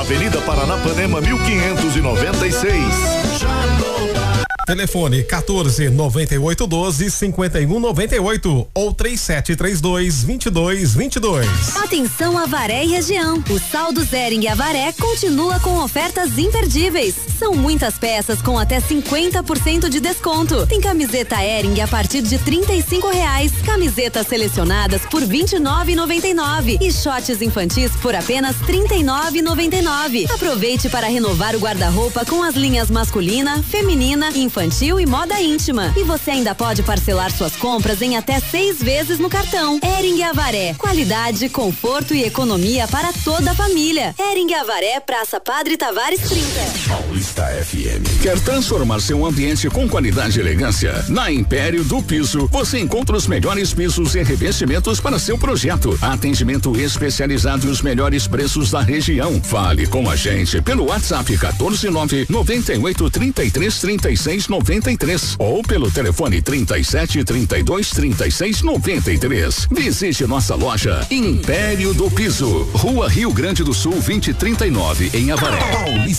Avenida Paranapanema 1596. Telefone 14-9812-5198 ou 3732-2222. Atenção Avaré e região. O saldo Hering Avaré continua com ofertas imperdíveis. São muitas peças com até 50% de desconto. Tem camiseta Hering a partir de R$35. Camisetas selecionadas por R$29,99 e shorts infantis por apenas R$39,99. Aproveite para renovar o guarda-roupa com as linhas masculina, feminina, infantil e moda íntima. E você ainda pode parcelar suas compras em até 6 vezes no cartão. Hering Avaré, qualidade, conforto e economia para toda a família. Hering Avaré, Praça Padre Tavares 30. Paulista FM. Quer transformar seu ambiente com qualidade e elegância? Na Império do Piso, você encontra os melhores pisos e revestimentos para seu projeto. Atendimento especializado e os melhores preços da região. Fale com a gente pelo WhatsApp 14998333693 ou pelo telefone 37323693. Visite nossa loja Império do Piso, Rua Rio Grande do Sul 2039, em Avaré.